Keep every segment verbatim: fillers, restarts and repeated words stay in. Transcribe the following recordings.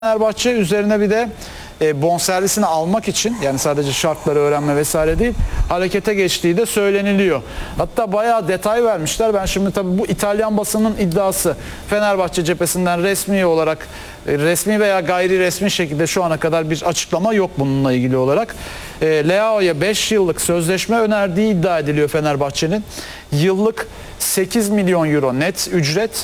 Fenerbahçe üzerine bir de e, bonservisini almak için, yani sadece şartları öğrenme vesaire değil, harekete geçtiği de söyleniliyor. Hatta bayağı detay vermişler. Ben şimdi tabii bu İtalyan basının iddiası, Fenerbahçe cephesinden resmi olarak, e, resmi veya gayri resmi şekilde şu ana kadar bir açıklama yok bununla ilgili olarak. E, Leao'ya beş yıllık sözleşme önerdiği iddia ediliyor Fenerbahçe'nin. Yıllık sekiz milyon euro net ücret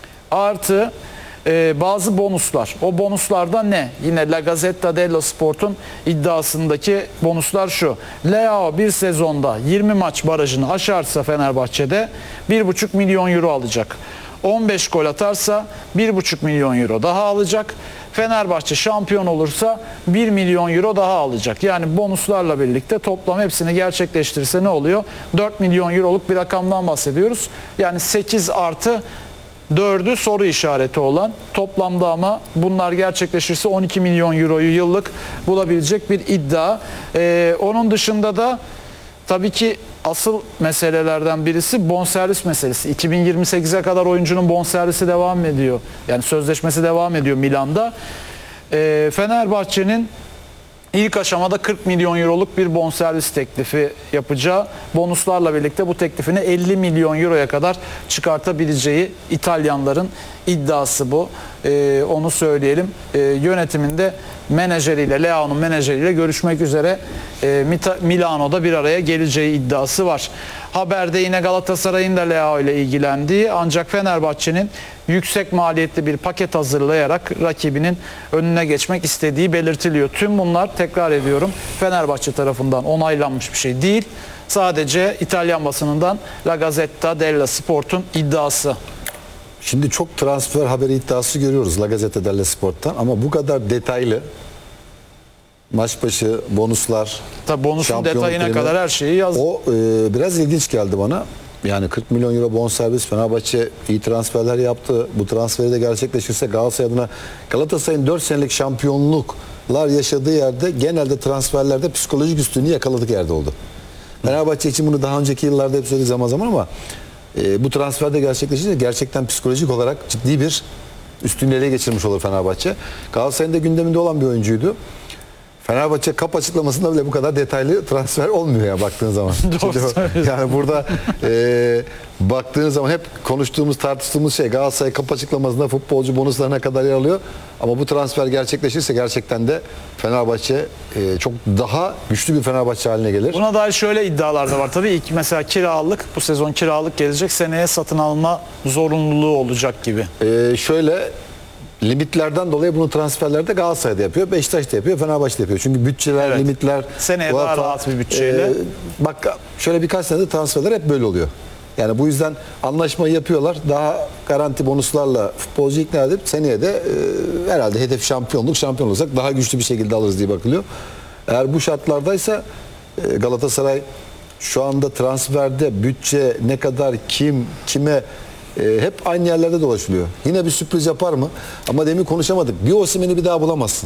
artı Ee, bazı bonuslar. O bonuslarda ne? Yine La Gazzetta dello Sport'un iddiasındaki bonuslar şu: Leao bir sezonda yirmi maç barajını aşarsa Fenerbahçe'de bir buçuk milyon euro alacak. on beş gol atarsa bir buçuk milyon euro daha alacak. Fenerbahçe şampiyon olursa bir milyon euro daha alacak. Yani bonuslarla birlikte toplam hepsini gerçekleştirirse ne oluyor? dört milyon euroluk bir rakamdan bahsediyoruz. Yani sekiz artı dördü soru işareti olan, toplamda ama bunlar gerçekleşirse on iki milyon euroyu yıllık bulabilecek bir iddia. Ee, onun dışında da tabii ki asıl meselelerden birisi bonservis meselesi. iki bin yirmi sekize kadar oyuncunun bonservisi devam ediyor. Yani sözleşmesi devam ediyor Milan'da. Ee, Fenerbahçe'nin İlk aşamada kırk milyon euroluk bir bonservis teklifi yapacağı, bonuslarla birlikte bu teklifini elli milyon euroya kadar çıkartabileceği İtalyanların iddiası bu. Ee, onu söyleyelim. Ee, yönetiminde menajeriyle, Leao'nun menajeriyle görüşmek üzere e, Milano'da bir araya geleceği iddiası var. Haberde yine Galatasaray'ın da Leao ile ilgilendiği, ancak Fenerbahçe'nin yüksek maliyetli bir paket hazırlayarak rakibinin önüne geçmek istediği belirtiliyor. Tüm bunlar, tekrar ediyorum, Fenerbahçe tarafından onaylanmış bir şey değil. Sadece İtalyan basınından La Gazzetta dello Sport'un iddiası. Şimdi çok transfer haberi iddiası görüyoruz La Gazzetta dello Sport'tan, ama bu kadar detaylı, maç başı bonuslar, tabii bonusun detayına kadar her şeyi yaz. O e, biraz ilginç geldi bana. Yani kırk milyon euro bonservis, Fenerbahçe iyi transferler yaptı. Bu transferi de gerçekleşirse Galatasaray adına, Galatasaray'ın dört senelik şampiyonluklar yaşadığı yerde genelde transferlerde psikolojik üstünlüğü yakaladık yerde oldu. Fenerbahçe için bunu daha önceki yıllarda hep söylediği zaman zaman ama e, bu transferde gerçekleşince gerçekten psikolojik olarak ciddi bir üstünlüğü ele geçirmiş olur Fenerbahçe. Galatasaray'ın da gündeminde olan bir oyuncuydu. Fenerbahçe kap açıklamasında bile bu kadar detaylı transfer olmuyor ya baktığın zaman. Doğru. Yani burada e, baktığın zaman hep konuştuğumuz, tartıştığımız şey, Galatasaray kap açıklamasında futbolcu bonuslarına kadar yer alıyor. Ama bu transfer gerçekleşirse gerçekten de Fenerbahçe e, çok daha güçlü bir Fenerbahçe haline gelir. Buna dair şöyle iddialar da var. Tabii ilk mesela kiralık, bu sezon kiralık gelecek, seneye satın alma zorunluluğu olacak gibi. E, şöyle limitlerden dolayı bunu transferlerde Galatasaray'da yapıyor, Beşiktaş'ta yapıyor, Fenerbahçe'de yapıyor. Çünkü bütçeler, evet, limitler... Seneye daha rahat bir bütçeyle. E, bak şöyle birkaç senedir transferler hep böyle oluyor. Yani bu yüzden anlaşmayı yapıyorlar. Daha garanti bonuslarla futbolcu ikna edip seneye de e, herhalde hedef şampiyonluk, şampiyon olursak daha güçlü bir şekilde alırız diye bakılıyor. Eğer bu şartlardaysa e, Galatasaray şu anda transferde bütçe ne kadar, kim, kime... E, hep aynı yerlerde dolaşılıyor. Yine bir sürpriz yapar mı? Ama demin konuşamadık. Bir Osimhen'i bir daha bulamazsın.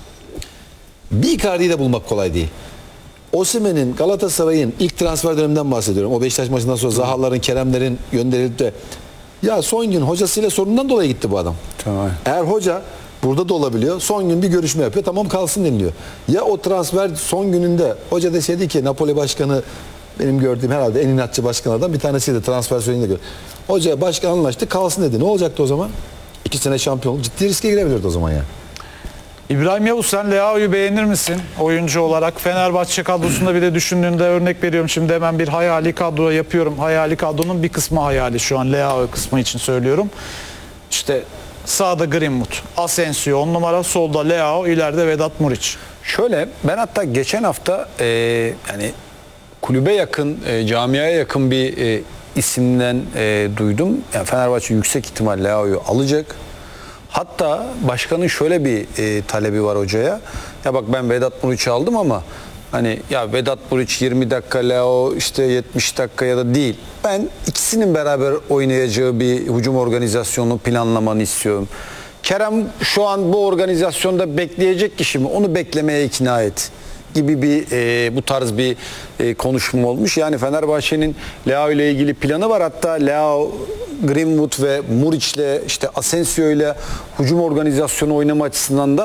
Bir Icardi'yi de bulmak kolay değil. Osimhen'in, Galatasaray'ın ilk transfer döneminden bahsediyorum. O Beşiktaş maçından sonra Zahaların, Keremlerin gönderilip de ya son gün hocasıyla sorundan dolayı gitti bu adam. Tamam. Eğer hoca burada da olabiliyor, son gün bir görüşme yapıyor, tamam kalsın deniliyor. Ya o transfer son gününde hoca deseydi ki, Napoli başkanı benim gördüğüm herhalde en inatçı başkanlardan bir tanesiydi transfer sürecinde göre. Hoca başkan anlaştı, kalsın dedi. Ne olacaktı o zaman? İki sene şampiyonluk, ciddi riske girebilirdi o zaman yani. İbrahim Yavuz, sen Leao'yu beğenir misin oyuncu olarak? Fenerbahçe kadrosunda bir de düşündüğünde, örnek veriyorum şimdi, hemen bir hayali kadro yapıyorum. Hayali kadronun bir kısmı hayali, şu an Leao kısmı için söylüyorum. İşte sağda Greenwood, Asensio on numara, solda Leao, ileride Vedat Muriç. Şöyle, ben hatta geçen hafta e, yani kulübe yakın, e, camiaya yakın bir e, isimden e, duydum. Yani Fenerbahçe yüksek ihtimal Leao'yu alacak. Hatta başkanın şöyle bir e, talebi var hocaya. Ya bak, ben Vedat Muriç'i aldım ama hani ya Vedat Muriç yirmi dakika, Leao işte yetmiş dakika ya da değil. Ben ikisinin beraber oynayacağı bir hücum organizasyonunu planlamanı istiyorum. Kerem şu an bu organizasyonda bekleyecek kişi mi? Onu beklemeye ikna et gibi bir e, bu tarz bir e, konuşma olmuş. Yani Fenerbahçe'nin Leao ile ilgili planı var. Hatta Leao, Greenwood ve Muriç'le işte Asensio ile hücum organizasyonu oynama açısından da